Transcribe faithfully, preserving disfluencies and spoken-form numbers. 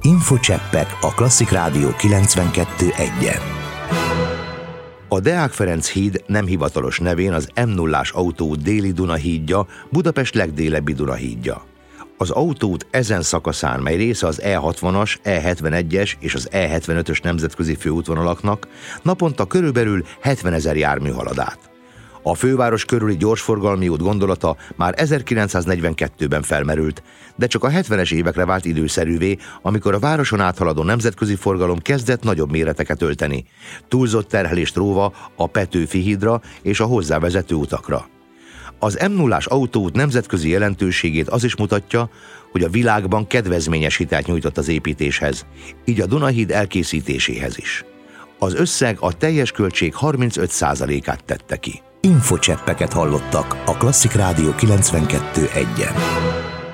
Infocseppek a Klasszik Rádió kilencvenkettő egyen. A Deák Ferenc híd nem hivatalos nevén az M nullás autóút déli Dunahídja, Budapest legdélebbi Dunahídja. Az autóút ezen szakaszán, mely része az E hatvanas, E hetvenegyes és az E hetvenötös nemzetközi főútvonalaknak, naponta körülbelül hetvenezer jármű halad át. A főváros körüli gyorsforgalmi út gondolata már ezerkilencszáznegyvenkettőben felmerült, de csak a hetvenes évekre vált időszerűvé, amikor a városon áthaladó nemzetközi forgalom kezdett nagyobb méreteket ölteni, túlzott terhelést róva a Petőfi hídra és a hozzávezető utakra. Az M nullás autóút nemzetközi jelentőségét az is mutatja, hogy a világban kedvezményes hitelt nyújtott az építéshez, így a Dunahíd elkészítéséhez is. Az összeg a teljes költség harmincöt százalékát tette ki. Infocseppeket hallottak a Klasszik Rádió kilencvenkettő egyen.